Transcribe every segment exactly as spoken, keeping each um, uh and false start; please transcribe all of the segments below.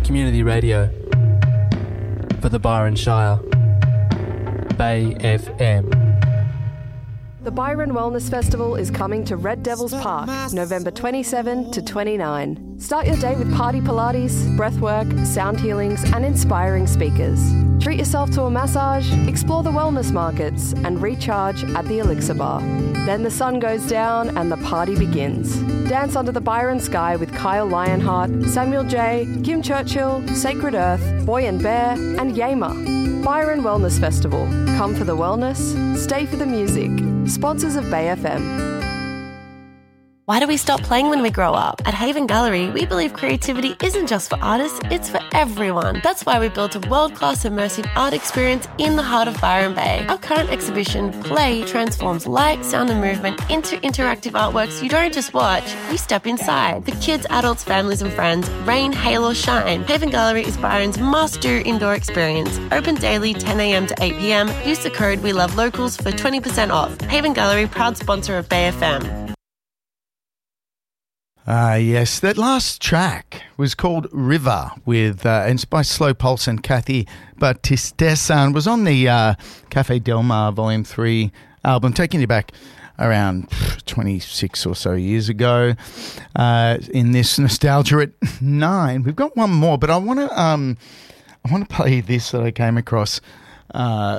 Community radio for the Byron Shire. Bay F M. The Byron Wellness Festival is coming to Red Devils Park, November twenty-seventh to twenty-ninth. Start your day with party Pilates, breathwork, sound healings, and inspiring speakers. Treat yourself to a massage, explore the wellness markets, and recharge at the Elixir Bar. Then the sun goes down and the party begins. Dance under the Byron sky with Kyle Lionheart, Samuel J., Kim Churchill, Sacred Earth, Boy and Bear, and Yama. Byron Wellness Festival. Come for the wellness, stay for the music. Sponsors of Bay F M. Why do we stop playing when we grow up? At Haven Gallery, we believe creativity isn't just for artists, it's for everyone. That's why we built a world-class immersive art experience in the heart of Byron Bay. Our current exhibition, Play, transforms light, sound and movement into interactive artworks you don't just watch, you step inside. For kids, adults, families and friends, rain, hail or shine, Haven Gallery is Byron's must-do indoor experience. Open daily ten a.m. to eight p.m. Use the code We Love Locals for twenty percent off. Haven Gallery, proud sponsor of Bay F M. Ah, uh, yes. That last track was called River with, uh, and it's by Slow Pulse and Kathy Batistessa, and was on the uh, Cafe Del Mar Volume three album, taking you back around twenty-six or so years ago uh, in this Nostalgia at nine. We've got one more, but I want to um, I want to play this that I came across uh,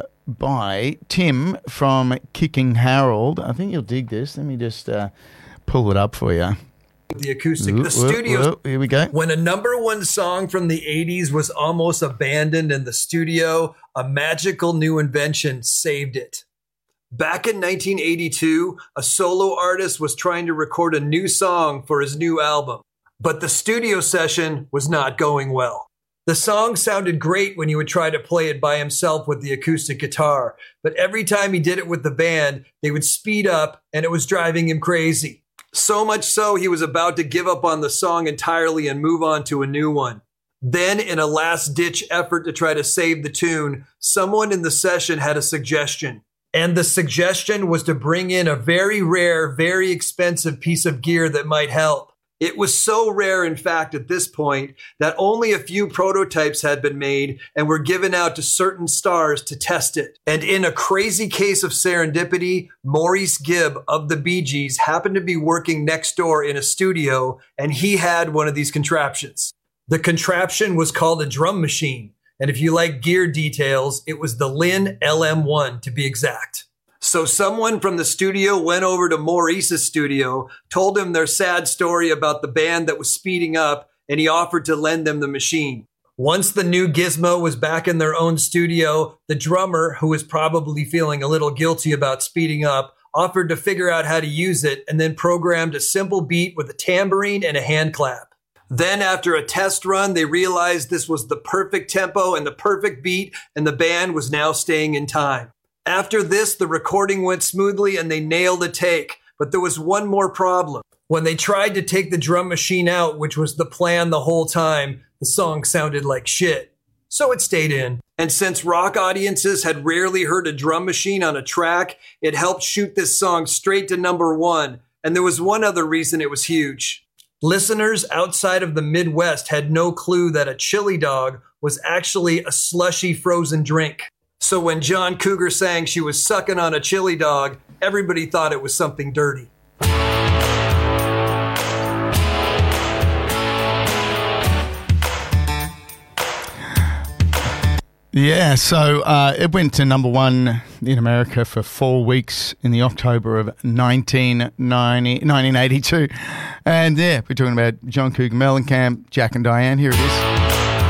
by Tim from Kicking Harold. I think you'll dig this. Let me just uh, pull it up for you. The acoustic, ooh, the studio. Ooh, ooh, here we go. When a number one song from the eighties was almost abandoned in the studio, a magical new invention saved it. Back in nineteen eighty-two, a solo artist was trying to record a new song for his new album, but the studio session was not going well. The song sounded great when he would try to play it by himself with the acoustic guitar, but every time he did it with the band, they would speed up and it was driving him crazy. So much so, he was about to give up on the song entirely and move on to a new one. Then, in a last-ditch effort to try to save the tune, someone in the session had a suggestion. And the suggestion was to bring in a very rare, very expensive piece of gear that might help. It was so rare, in fact, at this point, that only a few prototypes had been made and were given out to certain stars to test it. And in a crazy case of serendipity, Maurice Gibb of the Bee Gees happened to be working next door in a studio, and he had one of these contraptions. The contraption was called a drum machine, and if you like gear details, it was the Linn L M one to be exact. So someone from the studio went over to Maurice's studio, told him their sad story about the band that was speeding up, and he offered to lend them the machine. Once the new gizmo was back in their own studio, the drummer, who was probably feeling a little guilty about speeding up, offered to figure out how to use it and then programmed a simple beat with a tambourine and a hand clap. Then after a test run, they realized this was the perfect tempo and the perfect beat, and the band was now staying in time. After this, the recording went smoothly and they nailed a take, but there was one more problem. When they tried to take the drum machine out, which was the plan the whole time, the song sounded like shit. So it stayed in. And since rock audiences had rarely heard a drum machine on a track, it helped shoot this song straight to number one. And there was one other reason it was huge. Listeners outside of the Midwest had no clue that a chili dog was actually a slushy frozen drink. So when John Cougar sang she was sucking on a chili dog, everybody thought it was something dirty. Yeah, so uh, it went to number one in America for four weeks in the October of nineteen eighty-two. And yeah, we're talking about John Cougar Mellencamp, Jack and Diane. Here it is.